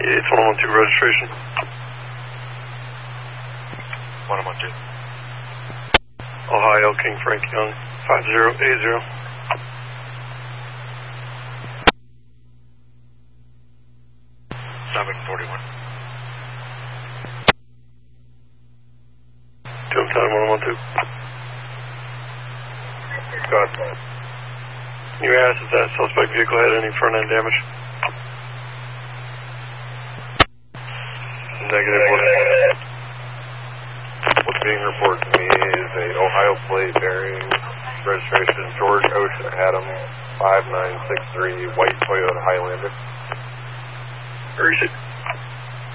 It's 1112 registration. 1112. Ohio, King Frank Young, 5080. 741. Jump time 1112. Go ahead. You asked if that suspect vehicle had any front end damage? Negative. What's being reported to me is a Ohio plate bearing registration George Ocean Adam 5963 white Toyota Highlander. Where is it?